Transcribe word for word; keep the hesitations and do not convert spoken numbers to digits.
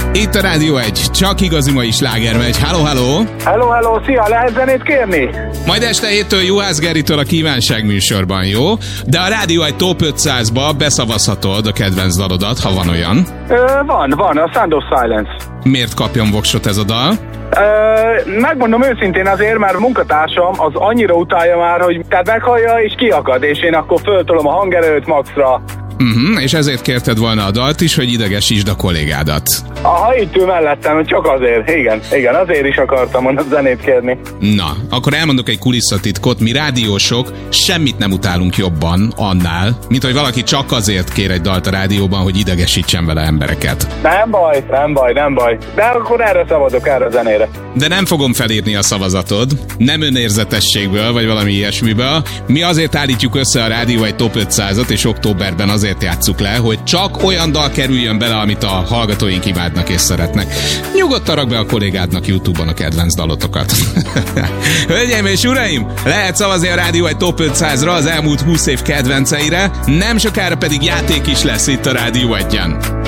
Itt a Rádió egy, csak igazi mai sláger megy. Hello, hello! Hello, hello, szia, lehet zenét kérni? Majd este héttől Juhász Geritől a Kívánság műsorban, jó? De a Rádió egy top ötszázba beszavazhatod a kedvenc dalodat, ha van olyan. Ö, van, van, a Sound of Silence. Miért kapjon voksot ez a dal? Ö, megmondom őszintén azért, mert a munkatársam az annyira utálja már, hogy tehát meghallja és kiakad, és én akkor föltolom a hangerőt maxra. Uh-huh, és ezért kérted volna a dalt is, hogy idegesítsd a kollégádat. Aha, itt ül mellettem, csak azért, igen, igen, azért is akartam a zenét kérni. Na, akkor elmondok egy kulisszatitkot, mi rádiósok semmit nem utálunk jobban annál, mint hogy valaki csak azért kér egy dalt a rádióban, hogy idegesítsen vele embereket. Nem baj, nem baj, nem baj, de akkor erre szavazok, erre a zenére. De nem fogom felírni a szavazatod, nem önérzetességből, vagy valami ilyesmiből. Mi azért állítjuk össze a Rádió egy top ötszázat, és októberben azért játsszuk le, hogy csak olyan dal kerüljön bele, amit a hallgatóink imádnak és szeretnek. Nyugodtan rak be a kollégádnak YouTube-on a kedvenc dalotokat. Hölgyeim és uraim, lehet szavazni a Rádió egy top ötszázra az elmúlt húsz év kedvenceire, nem sokára pedig játék is lesz itt a Rádió egyen.